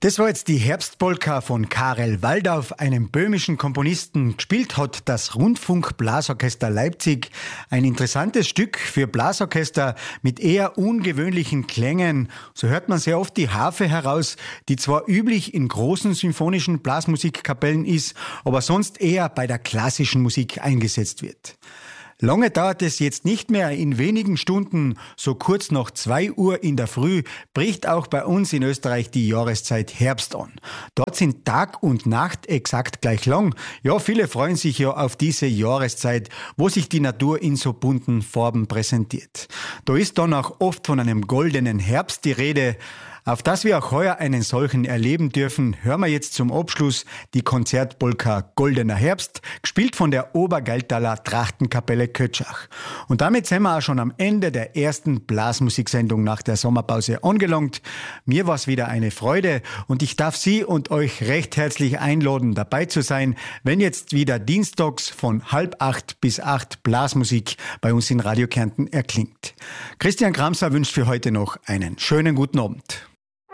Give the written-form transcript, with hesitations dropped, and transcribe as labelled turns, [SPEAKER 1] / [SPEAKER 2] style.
[SPEAKER 1] Das war jetzt die Herbstpolka von Karel Waldauf, einem böhmischen Komponisten. Gespielt hat das Rundfunkblasorchester Leipzig. Ein interessantes Stück für Blasorchester mit eher ungewöhnlichen Klängen. So hört man sehr oft die Harfe heraus, die zwar üblich in großen symphonischen Blasmusikkapellen ist, aber sonst eher bei der klassischen Musik eingesetzt wird. Lange dauert es jetzt nicht mehr. In wenigen Stunden, so kurz nach 2 Uhr in der Früh, bricht auch bei uns in Österreich die Jahreszeit Herbst an. Dort sind Tag und Nacht exakt gleich lang. Ja, viele freuen sich ja auf diese Jahreszeit, wo sich die Natur in so bunten Farben präsentiert. Da ist dann auch oft von einem goldenen Herbst die Rede. Auf das wir auch heuer einen solchen erleben dürfen, hören wir jetzt zum Abschluss die Konzertpolka Goldener Herbst, gespielt von der Obergaltaler Trachtenkapelle Kötschach. Und damit sind wir auch schon am Ende der ersten Blasmusiksendung nach der Sommerpause angelangt. Mir war es wieder eine Freude und ich darf Sie und euch recht herzlich einladen, dabei zu sein, wenn jetzt wieder dienstags von 7:30 bis 8 Blasmusik bei uns in Radio Kärnten erklingt. Christian Kramser wünscht für heute noch einen schönen guten Abend.